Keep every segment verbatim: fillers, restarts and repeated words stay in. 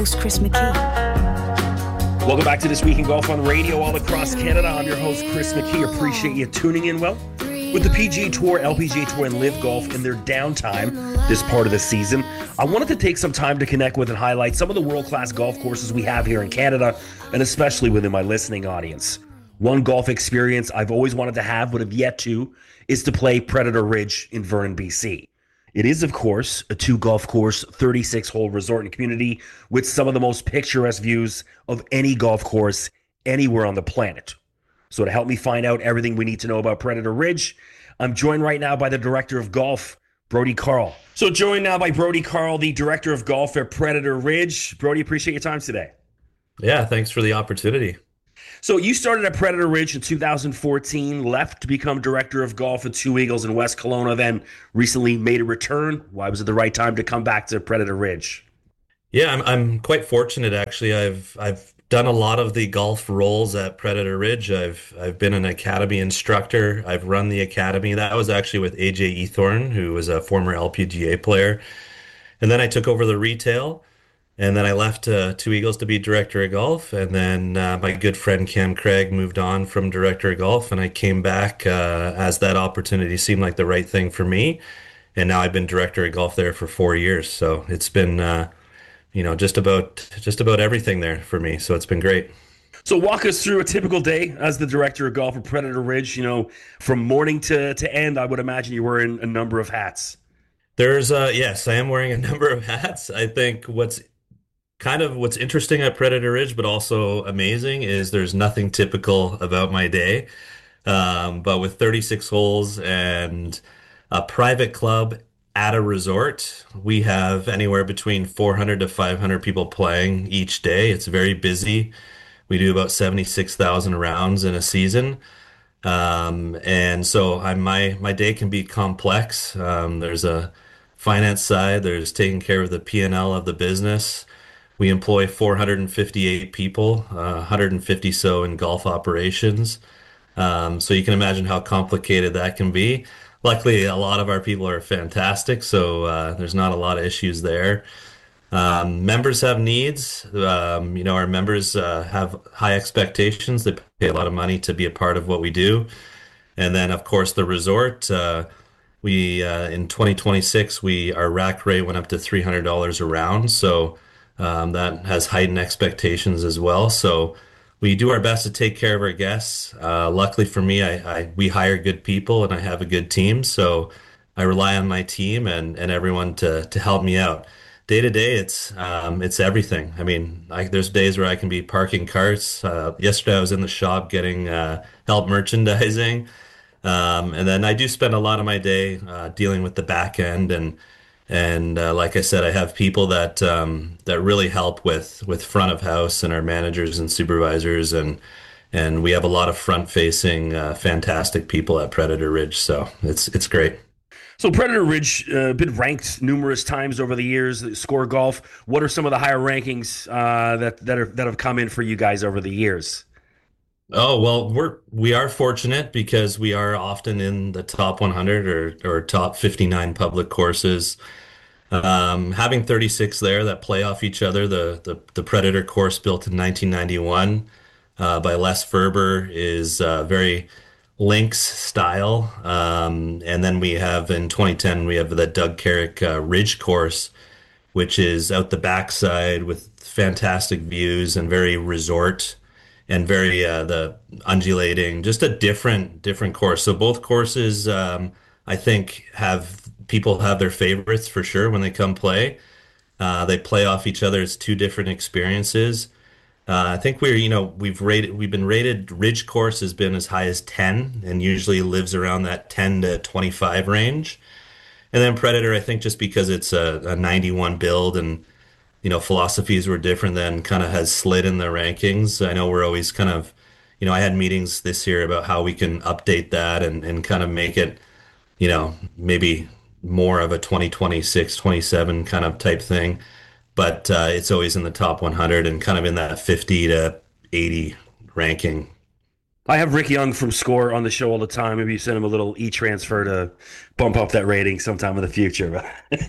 host, Chris McKee. Welcome back to This Week in Golf on Radio all across Canada. I'm your host, Chris McKee. Appreciate you tuning in. Well, with the P G A Tour, L P G A Tour, and Live Golf in their downtime this part of the season, I wanted to take some time to connect with and highlight some of the world-class golf courses we have here in Canada, and especially within my listening audience. One golf experience I've always wanted to have but have yet to is to play Predator Ridge in Vernon, B C. It is, of course, a two-golf course, thirty-six hole resort and community with some of the most picturesque views of any golf course anywhere on the planet. So to help me find out everything we need to know about Predator Ridge, I'm joined right now by the Director of Golf, Brodie Carl. So joined now by Brodie Carl, the Director of Golf at Predator Ridge. Brodie, appreciate your time today. Yeah, thanks for the opportunity. So you started at Predator Ridge in two thousand fourteen, left to become Director of Golf at Two Eagles in West Kelowna, then recently made a return. Why was it the right time to come back to Predator Ridge? Yeah, I'm I'm quite fortunate actually. I've I've done a lot of the golf roles at Predator Ridge. I've I've been an academy instructor. I've run the academy. That was actually with A J Ethorn, who was a former L P G A player. And then I took over the retail. And then I left uh, Two Eagles to be Director of Golf. And then uh, my good friend Cam Craig moved on from Director of Golf. And I came back uh, as that opportunity seemed like the right thing for me. And now I've been Director of Golf there for four years. So it's been, uh, you know, just about just about everything there for me. So it's been great. So walk us through a typical day as the Director of Golf at Predator Ridge. You know, from morning to, to end, I would imagine you're wearing a number of hats. There's, uh, yes, I am wearing a number of hats. I think what's kind of what's interesting at Predator Ridge, but also amazing, is there's nothing typical about my day. Um, but with thirty-six holes and a private club at a resort, we have anywhere between four hundred to five hundred people playing each day. It's very busy. We do about seventy-six thousand rounds in a season. Um, and so I, my, my day can be complex. Um, there's a finance side, there's taking care of the P and L of the business. We employ four hundred fifty-eight people, uh, one hundred fifty so in golf operations. Um, so you can imagine how complicated that can be. Luckily, a lot of our people are fantastic, so uh, there's not a lot of issues there. Um, members have needs. Um, you know, our members uh, have high expectations. They pay a lot of money to be a part of what we do. And then, of course, the resort. Uh, we uh, in twenty twenty-six, we our rack rate went up to three hundred dollars a round. So Um, that has heightened expectations as well. So we do our best to take care of our guests. Uh, luckily for me, I, I we hire good people and I have a good team. So I rely on my team and, and everyone to to help me out. Day to day, it's um, it's everything. I mean, I, there's days where I can be parking carts. Uh, yesterday, I was in the shop getting uh, help merchandising, um, and then I do spend a lot of my day uh, dealing with the back end and. And uh, like I said, I have people that um, that really help with with front of house and our managers and supervisors, and and we have a lot of front facing, uh, fantastic people at Predator Ridge. So it's it's great. So Predator Ridge, uh, been ranked numerous times over the years. Score Golf. What are some of the higher rankings uh, that that are that have come in for you guys over the years? Oh, well, we're we are fortunate because we are often in the top one hundred or or top fifty-nine public courses. Um, having thirty-six there that play off each other, the the, the Predator course built in nineteen ninety-one uh, by Les Ferber is uh, very links style. Um, and then we have in twenty ten, we have the Doug Carrick uh, Ridge course, which is out the backside with fantastic views and very resort and very uh, the undulating, just a different different course. So both courses, um, I think, have people have their favorites for sure when they come play. Uh, they play off each other. It's two different experiences. Uh, I think we're, you know, we've rated, we've been rated. Ridge course has been as high as ten, and usually lives around that ten to twenty-five range. And then Predator, I think, just because it's a, a ninety-one build and you know, philosophies were different, then kind of has slid in the rankings. I know we're always kind of, you know, I had meetings this year about how we can update that and, and kind of make it, you know, maybe more of a twenty twenty-six, twenty-seven kind of type thing. But uh, it's always in the top one hundred and kind of in that fifty to eighty ranking. I have Rick Young from Score on the show all the time. Maybe you send him a little e-transfer to bump up that rating sometime in the future.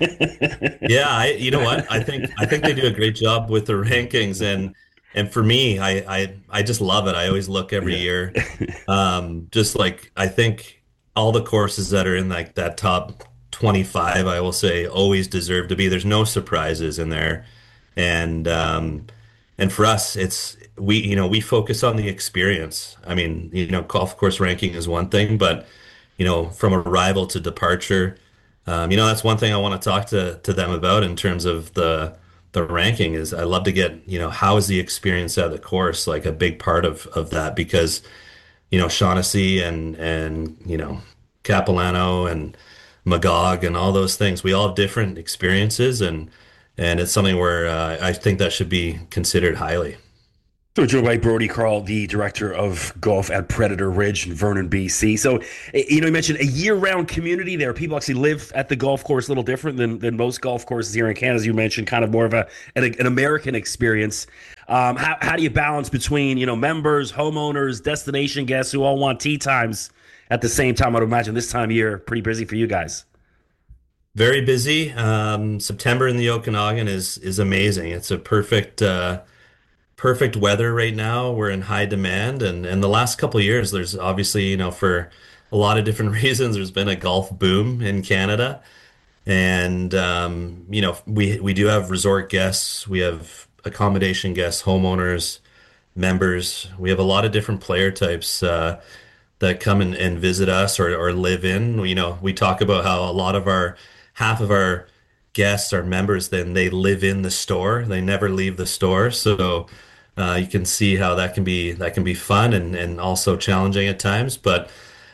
Yeah, I you know what? I think I think they do a great job with the rankings and and for me, I I I just love it. I always look every Yeah. year. Um, just like I think all the courses that are in like that top twenty-five, I will say always deserve to be. There's no surprises in there. And um and for us, it's we you know, we focus on the experience. I mean, you know, golf course ranking is one thing, but you know, from arrival to departure. Um, you know, that's one thing I want to talk to to them about in terms of the the ranking is I love to get, you know, how is the experience at the course like a big part of of that because, you know, Shaughnessy and and you know, Capilano and Magog and all those things, we all have different experiences and and it's something where uh, I think that should be considered highly. So we're joined by Brody Carl, the director of golf at Predator Ridge in Vernon, B C. So, eh, you know, you mentioned a year-round community there. People actually live at the golf course, a little different than, than most golf courses here in Canada. As you mentioned, kind of more of a an, an American experience. Um, how, how do you balance between, you know, members, homeowners, destination guests who all want tee times at the same time? I'd imagine this time of year, pretty busy for you guys. Very busy. Um, September in the Okanagan is is amazing. It's a perfect uh, perfect weather right now. We're in high demand, and and the last couple of years, there's obviously, you know, for a lot of different reasons, there's been a golf boom in Canada, and um, you know, we we do have resort guests, we have accommodation guests, homeowners, members. We have a lot of different player types uh, that come and, and visit us or or live in. You know, we talk about how a lot of our half of our guests are members, then they live in the store. They never leave the store. So uh, you can see how that can be that can be fun and and also challenging at times. But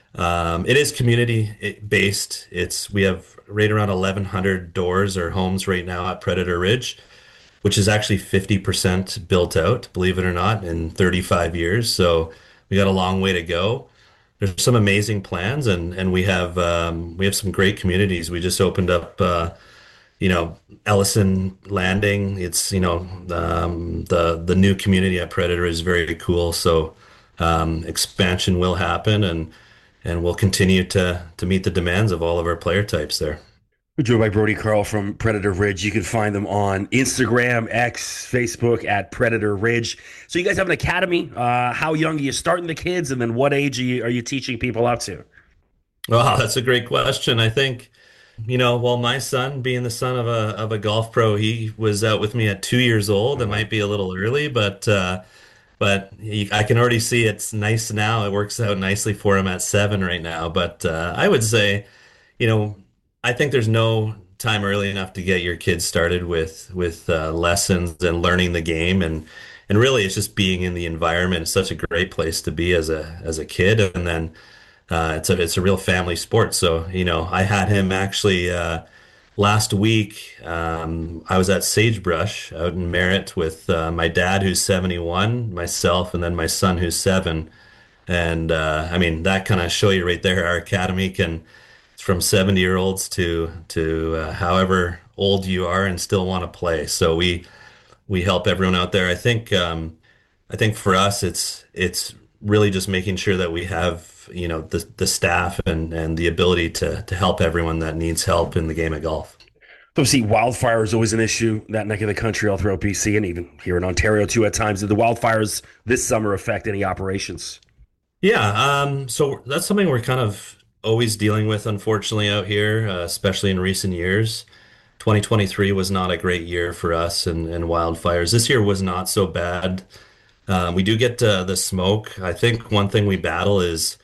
um, it is community based. It's we have right around eleven hundred doors or homes right now at Predator Ridge, which is actually fifty percent built out, believe it or not, in thirty-five years. So we got a long way to go. There's some amazing plans and and we have um, we have some great communities. We just opened up uh, you know, Ellison Landing. It's, you know, um, the the new community at Predator is very cool. So um, expansion will happen and and we'll continue to to meet the demands of all of our player types there. We're joined by Brody Carl from Predator Ridge. You can find them on Instagram, X, Facebook at Predator Ridge. So you guys have an academy. Uh, how young are you starting the kids, and then what age are you, are you teaching people up to? Wow, that's a great question. I think, you know, well, my son, being the son of a of a golf pro, he was out with me at two years old. Oh, It wow. might be a little early, but uh, but he, I can already see it's nice now. It works out nicely for him at seven right now. But uh, I would say, you know, I think there's no time early enough to get your kids started with with uh, lessons and learning the game and and really it's just being in the environment. It's such a great place to be as a as a kid, and then uh, it's a it's a real family sport. So, you know, I had him actually uh, last week. Um, I was at Sagebrush out in Merritt with uh, my dad, who's seventy-one, myself, and then my son, who's seven. And uh, I mean, that kind of show you right there. Our academy can it's from seventy year olds to to uh, however old you are and still want to play. So we we help everyone out there. I think um, I think for us, it's it's really just making sure that we have, you know, the the staff and and the ability to to help everyone that needs help in the game of golf. So, see, wildfire is always an issue that neck of the country all throughout B C and even here in Ontario too at times. Did the wildfires this summer affect any operations? Yeah, um, so that's something we're kind of always dealing with, unfortunately, out here, uh, especially in recent years. twenty twenty-three was not a great year for us and, and wildfires. This year was not so bad. Um, we do get uh, the smoke. I think one thing we battle is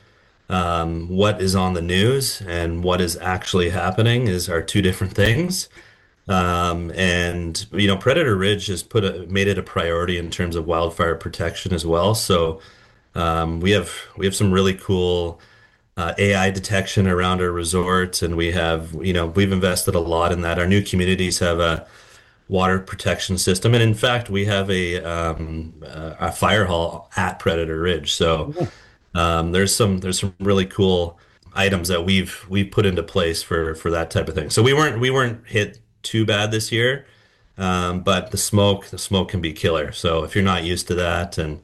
um, what is on the news and what is actually happening is are two different things. Um, and you know, Predator Ridge has put a, made it a priority in terms of wildfire protection as well. So um, we have we have some really cool uh, A I detection around our resorts, and we have you know we've invested a lot in that. Our new communities have a water protection system, and in fact, we have a um, uh, a fire hall at Predator Ridge. So um, there's some there's some really cool items that we've we've put into place for for that type of thing. So we weren't we weren't hit too bad this year, um, but the smoke the smoke can be killer. So if you're not used to that and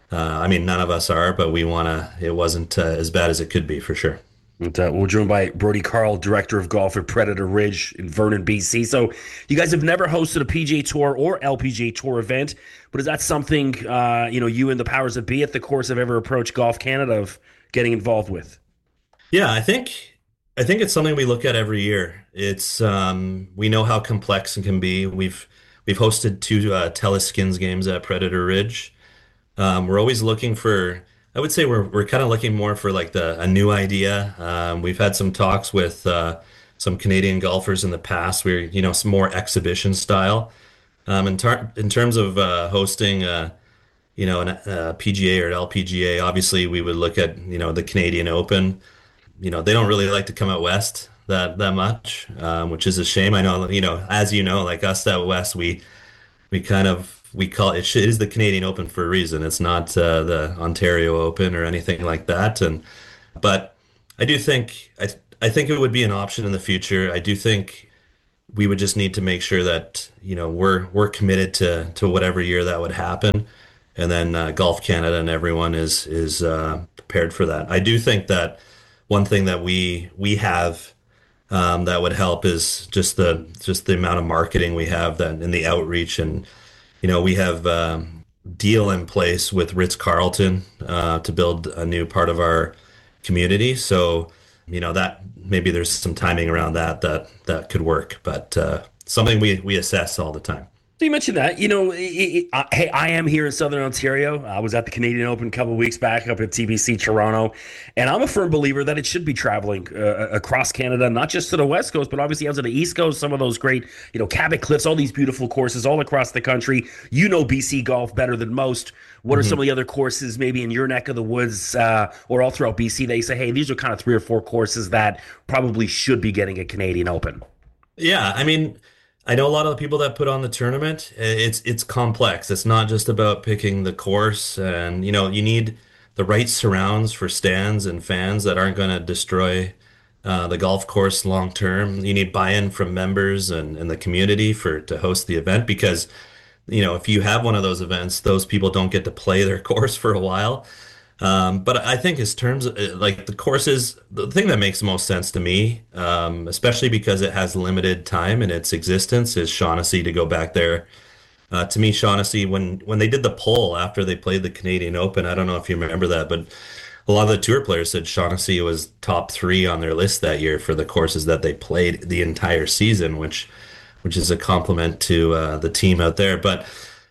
Uh, I mean, none of us are, but we want to. It wasn't uh, as bad as it could be for sure. And, uh, we're joined by Brody Carl, director of golf at Predator Ridge in Vernon, B C. So, you guys have never hosted a P G A Tour or L P G A Tour event, but is that something uh, you know you and the powers that be at the course have ever approached Golf Canada of getting involved with? Yeah, I think I think it's something we look at every year. It's um, we know how complex it can be. We've we've hosted two uh, Telus Skins games at Predator Ridge. Um, we're always looking for, I would say we're we're kind of looking more for like the a new idea. Um, we've had some talks with uh, some Canadian golfers in the past. We're, you know, some more exhibition style. Um, in tar in terms of uh, hosting, uh, you know, an uh, P G A or an L P G A, obviously we would look at, you know, the Canadian Open. You know, they don't really like to come out west that that much, um, which is a shame. I know, you know, as you know, like us out west, we we kind of we call it, it is the Canadian Open for a reason. It's not uh, the Ontario Open or anything like that. And but I do think I I think it would be an option in the future. I do think we would just need to make sure that, you know, we're we're committed to to whatever year that would happen, and then uh, Golf Canada and everyone is is uh, prepared for that. I do think that one thing that we we have um, that would help is just the just the amount of marketing we have that and the outreach. And you know, we have um, deal in place with Ritz-Carlton uh, to build a new part of our community. So, you know, that maybe there's some timing around that that that could work, but uh, something we we assess all the time. So you mentioned that, you know, it, it, uh, hey, I am here in Southern Ontario. I was at the Canadian Open a couple of weeks back up at T B C Toronto, and I'm a firm believer that it should be traveling uh, across Canada, not just to the West Coast, but obviously out to the East Coast. Some of those great, you know, Cabot Cliffs, all these beautiful courses all across the country. You know B C golf better than most. What are some Mhm. of the other courses maybe in your neck of the woods uh, or all throughout B C that you say, hey, these are kind of three or four courses that probably should be getting a Canadian Open? Yeah, I mean, I know a lot of the people that put on the tournament. It's it's complex. It's not just about picking the course, and you know, you need the right surrounds for stands and fans that aren't going to destroy uh, the golf course long term. You need buy-in from members and, and the community for to host the event, because you know, if you have one of those events, those people don't get to play their course for a while. Um, but I think as terms of, uh, like the courses, the thing that makes the most sense to me, um, especially because it has limited time in its existence, is Shaughnessy to go back there. Uh, to me, Shaughnessy, when when they did the poll after they played the Canadian Open, I don't know if you remember that, but a lot of the tour players said Shaughnessy was top three on their list that year for the courses that they played the entire season, which which is a compliment to uh, the team out there. But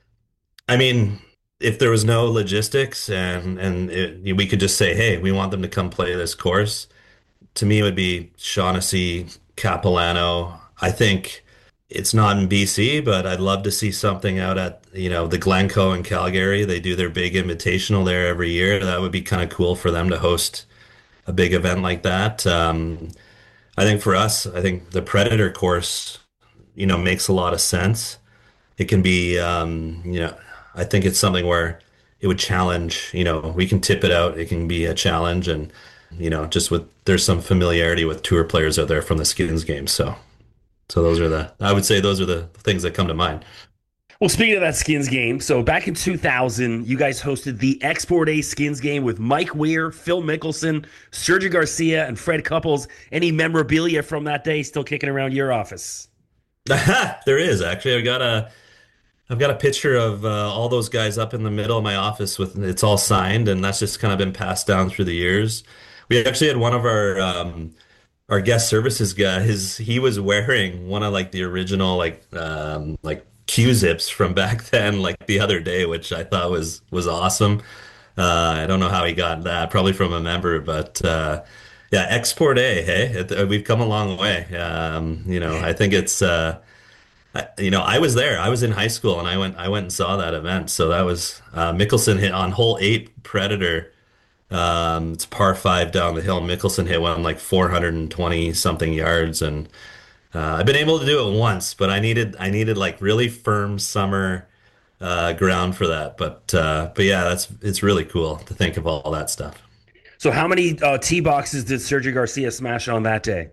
I mean, if there was no logistics and and it, we could just say, hey, we want them to come play this course, to me it would be Shaughnessy, Capilano. I think it's not in B C, but I'd love to see something out at, you know, the Glencoe in Calgary. They do their big invitational there every year. That would be kind of cool for them to host a big event like that. Um, I think for us, I think the Predator course, you know, makes a lot of sense. It can be, um, you know, I think it's something where it would challenge, you know, we can tip it out. It can be a challenge. And, you know, just with, there's some familiarity with tour players out there from the Skins game. So, so those are the, I would say those are the things that come to mind. Well, speaking of that Skins game, so back in two thousand, you guys hosted the Export A Skins game with Mike Weir, Phil Mickelson, Sergio Garcia, and Fred Couples. Any memorabilia from that day still kicking around your office? There is actually. I've got a, I've got a picture of uh, all those guys up in the middle of my office with it's all signed, and that's just kind of been passed down through the years. We actually had one of our um, our guest services guy. His he was wearing one of like the original like um, like Q-zips from back then, like the other day, which I thought was was awesome. Uh, I don't know how he got that, probably from a member, but uh, yeah, Export A. Hey, it, we've come a long way. Um, you know, I think it's. Uh, I, you know, I was there. I was in high school, and I went. I went and saw that event. So that was uh, Mickelson hit on hole eight, Predator. Um, it's par five down the hill. Mickelson hit one like four hundred twenty something yards, and uh, I've been able to do it once, but I needed I needed like really firm summer uh, ground for that. But uh, but yeah, that's it's really cool to think of all that stuff. So how many uh, tee boxes did Sergio Garcia smash on that day?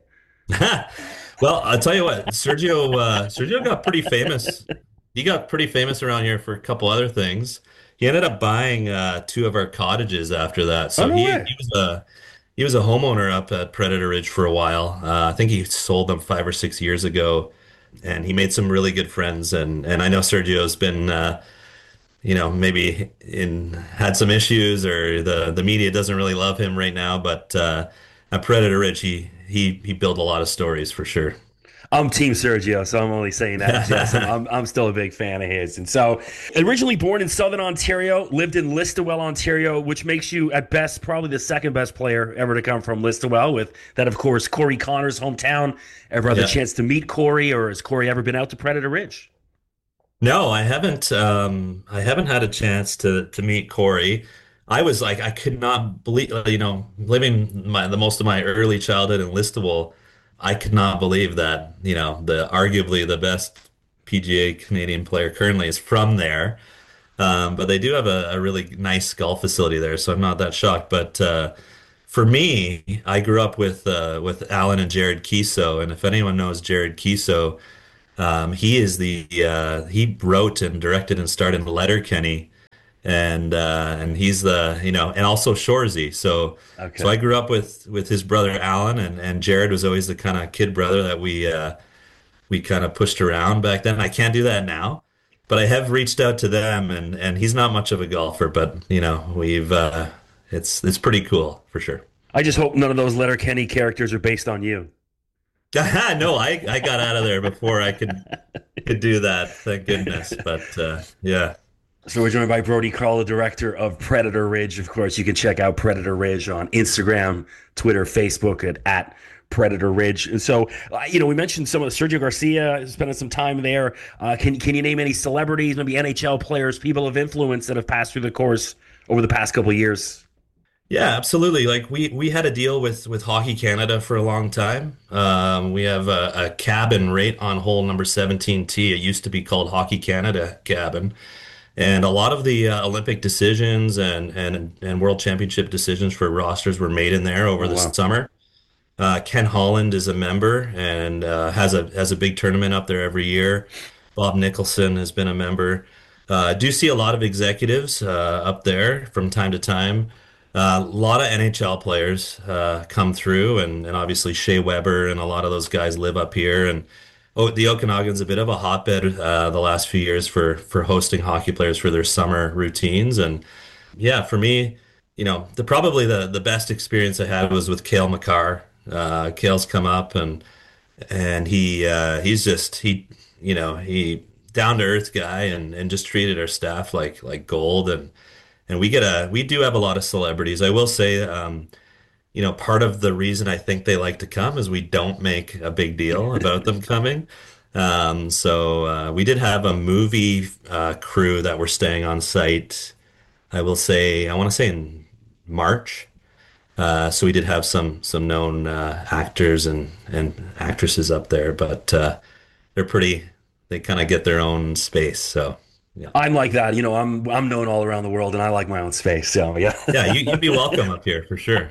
Well, I'll tell you what, Sergio uh, Sergio got pretty famous. He got pretty famous around here for a couple other things. he ended up buying uh, two of our cottages after that. Oh, So no he way. he was a he was a homeowner up at Predator Ridge for a while. Uh, I think he sold them five or six years ago, and he made some really good friends. And and I know Sergio's been uh, you know, maybe in had some issues, or the the media doesn't really love him right now. But uh, at Predator Ridge, he he he built a lot of stories for sure. I'm Team Sergio, so I'm only saying that in jest. I'm, I'm, I'm still a big fan of his. And so, originally born in Southern Ontario, lived in Listowel, Ontario, which makes you, at best, probably the second best player ever to come from Listowel. With that, of course, Corey Connor's hometown. Ever had the Yeah. chance to meet Corey, or has Corey ever been out to Predator Ridge? No, I haven't. Um, I haven't had a chance to to meet Corey. I was like, I could not believe, you know, living my the most of my early childhood in Listowel, I could not believe that, you know, the arguably the best P G A Canadian player currently is from there. Um, but they do have a, a really nice golf facility there, so I'm not that shocked. But uh, for me, I grew up with uh, with Alan and Jared Kiso, and if anyone knows Jared Kiso. Um, he is the uh, he wrote and directed and starred in Letterkenny, and uh, and he's the you know and also Shoresy. So so Okay. I grew up with with his brother Alan, and and Jared was always the kind of kid brother that we uh, we kind of pushed around back then. I can't do that now, but I have reached out to them, and and he's not much of a golfer, but you know we've uh, it's it's pretty cool for sure. I just hope none of those Letterkenny characters are based on you. No, I I got out of there before I could could do that. Thank goodness. But uh, yeah. So we're joined by Brody Carl, the director of Predator Ridge. Of course, you can check out Predator Ridge on Instagram, Twitter, Facebook at, at Predator Ridge. And so, uh, you know, we mentioned some of the Sergio Garcia spending some time there. Uh, can can you name any celebrities, maybe N H L players, people of influence that have passed through the course over the past couple of years? Yeah, absolutely. Like we we had a deal with with Hockey Canada for a long time. Um, we have a, a cabin right on hole number seventeen T. It used to be called Hockey Canada Cabin. And a lot of the uh, Olympic decisions and and and World Championship decisions for rosters were made in there over Oh the wow. summer. Uh, Ken Holland is a member and uh, has a has a big tournament up there every year. Bob Nicholson has been a member. Uh, I do see a lot of executives uh, up there from time to time. Uh, a lot of N H L players uh, come through, and, and obviously Shea Weber and a lot of those guys live up here. And oh, the Okanagan's a bit of a hotbed uh, the last few years for for hosting hockey players for their summer routines. And yeah, for me, you know, the probably the the best experience I had was with Cale Makar. Uh, Cale's come up and and he uh, he's just he you know he down to earth guy and and just treated our staff like like gold. And and we get a we do have a lot of celebrities. I will say, um, you know, part of the reason I think they like to come is we don't make a big deal about them coming. Um, so uh, we did have a movie uh, crew that were staying on site. I will say, I want to say in March. Uh, so we did have some some known uh, actors and and actresses up there, but uh, they're pretty. They kind of get their own space. So yeah, I'm like that. You know, I'm I'm known all around the world, and I like my own space. So yeah. yeah, you, you'd be welcome up here for sure.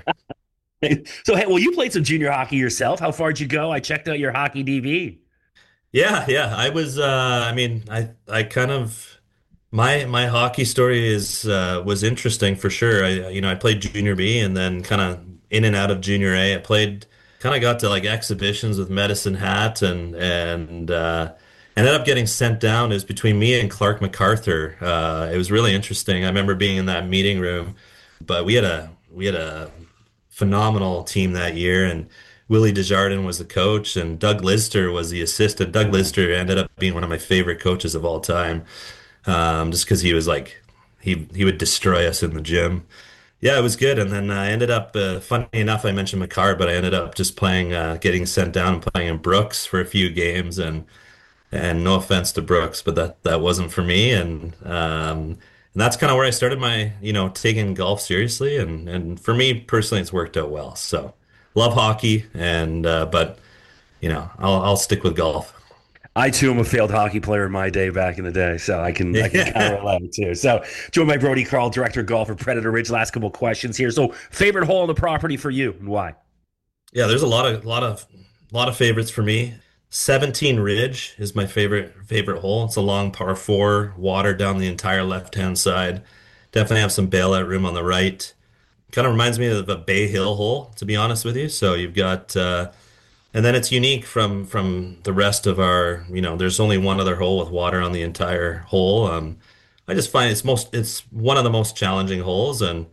So hey, well, you played some junior hockey yourself. How far did you go? I checked out your hockey D V. Yeah, yeah. I was. Uh, I mean, I I kind of my my hockey story is uh, was interesting for sure. I you know I played junior B and then kind of in and out of junior A. I played kind of got to like exhibitions with Medicine Hat and and uh, ended up getting sent down. It was between me and Clark MacArthur. Uh, it was really interesting. I remember being in that meeting room, but we had a we had a phenomenal team that year, and Willie Desjardins was the coach, and Doug Lister was the assistant. Doug Lister ended up being one of my favorite coaches of all time, um, just because he was like he he would destroy us in the gym. Yeah, it was good. And then I ended up, uh, funny enough, I mentioned McCarr, but I ended up just playing, uh, getting sent down and playing in Brooks for a few games, and and no offense to Brooks, but that that wasn't for me. And um, and that's kind of where I started my, you know, taking golf seriously. And and for me personally, it's worked out well. So love hockey, and uh, but you know, I'll I'll stick with golf. I too am a failed hockey player in my day back in the day, so I can I can kind Yeah. of relate too. So, joined by Brody Carl, director of golf for Predator Ridge. Last couple of questions here. So, favorite hole on the property for you and why? Yeah, there's a lot of lot of lot of favorites for me. seventeen Ridge is my favorite favorite hole. It's a long par four, water down the entire left-hand side. Definitely have some bailout room on the right. Kind of reminds me of a Bay Hill hole, to be honest with you. So you've got, uh, and then it's unique from from the rest of our, you know, there's only one other hole with water on the entire hole. Um, I just find it's most it's one of the most challenging holes, and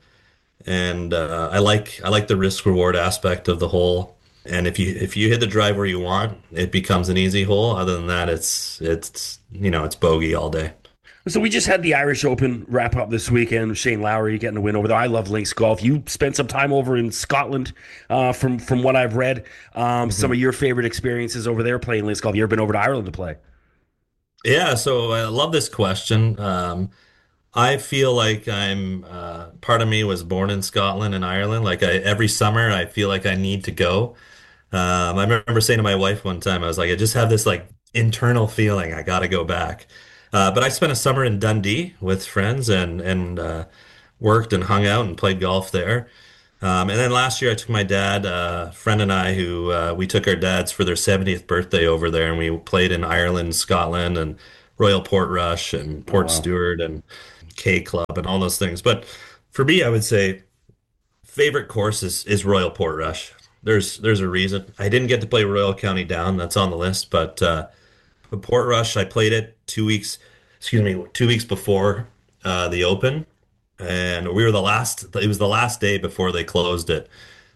and uh, I like I like the risk reward aspect of the hole. And if you if you hit the drive where you want, it becomes an easy hole. Other than that, it's it's you know it's bogey all day. So we just had the Irish Open wrap up this weekend. Shane Lowry getting a win over there. I love links golf. You spent some time over in Scotland, uh, from from what I've read. Um, some Mhm. of your favorite experiences over there playing links golf. You ever been over to Ireland to play? Yeah, so I love this question. Um, I feel like I'm uh, part of me was born in Scotland and Ireland. Like I, every summer, I feel like I need to go. Um, I remember saying to my wife one time, I was like, I just have this like internal feeling I got to go back. Uh, but I spent a summer in Dundee with friends and and uh, worked and hung out and played golf there. Um, and then last year, I took my dad, uh, friend and I, who uh, we took our dads for their seventieth birthday over there, and we played in Ireland, Scotland, and Royal Portrush and Oh, Port wow. Stewart and K Club and all those things. But for me, I would say favorite course is, is Royal Portrush. There's there's a reason. I didn't get to play Royal County Down. That's on the list, but uh, but Portrush, I played it two weeks, excuse me, two weeks before uh, the Open, and we were the last. It was the last day before they closed it,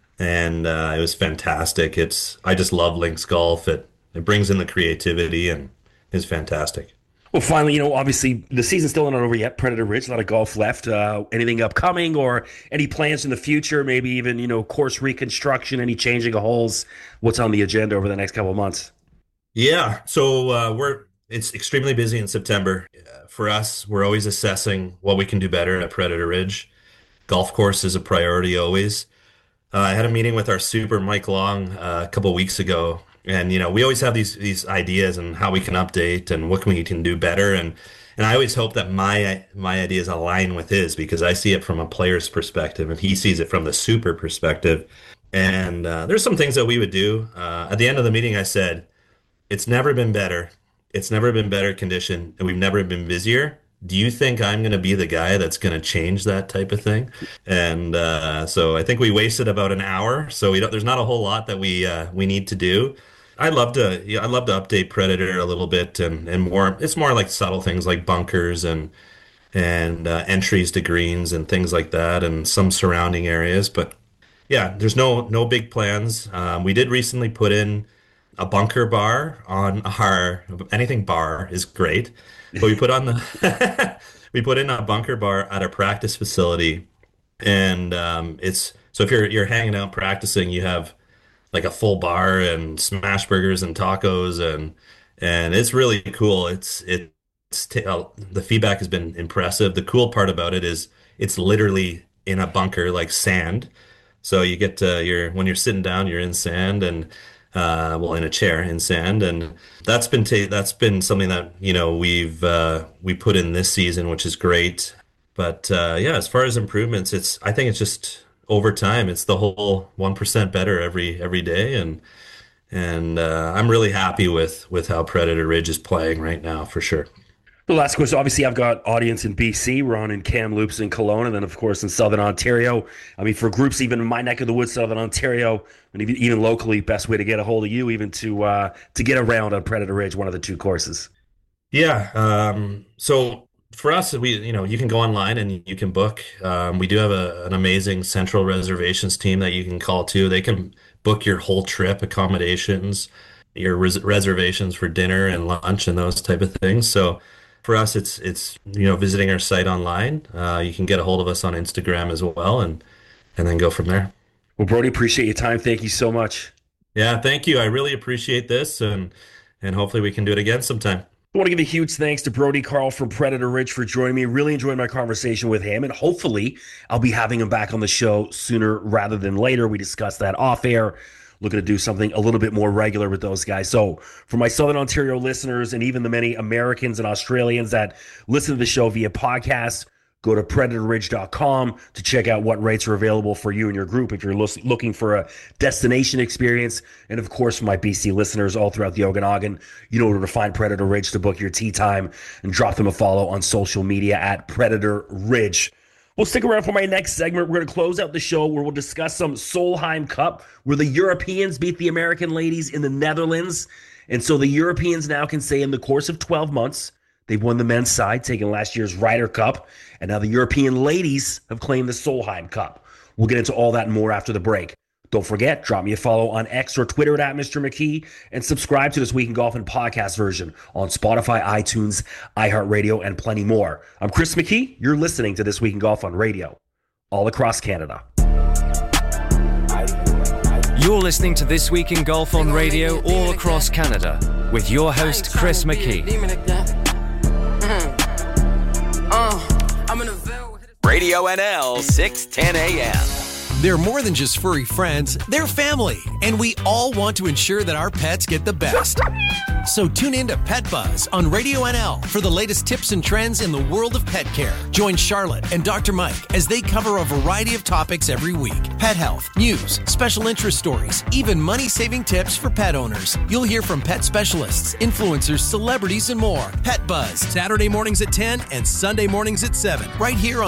and uh, it was fantastic. It's I just love links golf. It it brings in the creativity and is fantastic. Well, finally, you know, obviously the season's still not over yet. Predator Ridge, a lot of golf left. Uh, anything upcoming or any plans in the future? Maybe even, you know, course reconstruction, any changing of holes? What's on the agenda over the next couple of months? Yeah, so uh, we're it's extremely busy in September. Uh, for us, we're always assessing what we can do better at Predator Ridge. Golf course is a priority always. Uh, I had a meeting with our super Mike Long uh, a couple weeks ago, and you know we always have these these ideas and how we can update and what we can do better, and and I always hope that my my ideas align with his because I see it from a player's perspective and he sees it from the super perspective. And uh, there's some things that we would do. Uh, at the end of the meeting, I said. It's never been better. It's never been better condition, and we've never been busier. Do you think I'm going to be the guy that's going to change that type of thing? And uh, so I think we wasted about an hour. So we don't, there's not a whole lot that we uh, we need to do. I'd love to, yeah, I'd love to update Predator a little bit and and more. It's more like subtle things like bunkers and and uh, entries to greens and things like that, and some surrounding areas. But yeah, there's no no big plans. Um, we did recently put in a bunker bar on our anything bar is great, but we put on the we put in a bunker bar at our practice facility, and um, it's so if you're you're hanging out practicing, you have like a full bar and smash burgers and tacos and and it's really cool. It's it's t uh, the feedback has been impressive. The cool part about it is it's literally in a bunker like sand. So you get to you're when you're sitting down, you're in sand and uh well in a chair in sand and that's been ta that's been something that you know we've uh we put in this season, which is great. But uh yeah, as far as improvements, it's I think it's just over time. It's the whole one percent better every every day and and uh I'm really happy with with how Predator Ridge is playing right now for sure. The last question, obviously, I've got audience in B C. We're on in Kamloops and Kelowna, and then, of course, in Southern Ontario. I mean, for groups even in my neck of the woods, Southern Ontario, and even, even locally, best way to get a hold of you, even to uh, to get around on Predator Ridge, one of the two courses. Yeah, um, so for us, we you know you can go online and you can book. Um, we do have a, an amazing central reservations team that you can call to. They can book your whole trip, accommodations, your res reservations for dinner and lunch and those type of things. So for us, it's it's you know visiting our site online. Uh, you can get a hold of us on Instagram as well, and and then go from there. Well, Brody, appreciate your time. Thank you so much. Yeah, thank you. I really appreciate this, and and hopefully we can do it again sometime. I want to give a huge thanks to Brody Carl from Predator Ridge for joining me. Really enjoyed my conversation with him, and hopefully I'll be having him back on the show sooner rather than later. We discussed that off air. Looking to do something a little bit more regular with those guys. So for my Southern Ontario listeners and even the many Americans and Australians that listen to the show via podcast, Go to predator ridge dot com to check out what rates are available for you and your group if you're looking for a destination experience. And of course, for my B C listeners all throughout the Okanagan, you know where to find Predator Ridge to book your tea time, and drop them a follow on social media at Predator Ridge. We'll stick around for my next segment. We're going to close out the show where we'll discuss some Solheim Cup, where the Europeans beat the American ladies in the Netherlands. And so the Europeans now can say in the course of twelve months, they've won the men's side, taking last year's Ryder Cup, and now the European ladies have claimed the Solheim Cup. We'll get into all that and more after the break. Don't forget, drop me a follow on X or Twitter at Mister McKee, and subscribe to This Week in Golf in podcast version on Spotify, iTunes, iHeartRadio, and plenty more. I'm Chris McKee. You're listening to This Week in Golf on radio, all across Canada. You're listening to This Week in Golf on radio, all across Canada, with your host, Chris McKee. Radio N L six ten A M. They're more than just furry friends, they're family, and we all want to ensure that our pets get the best. So tune in to Pet Buzz on Radio N L for the latest tips and trends in the world of pet care. Join Charlotte and Doctor Mike as they cover a variety of topics every week. Pet health, news, special interest stories, even money-saving tips for pet owners. You'll hear from pet specialists, influencers, celebrities, and more. Pet Buzz, Saturday mornings at ten and Sunday mornings at seven, right here on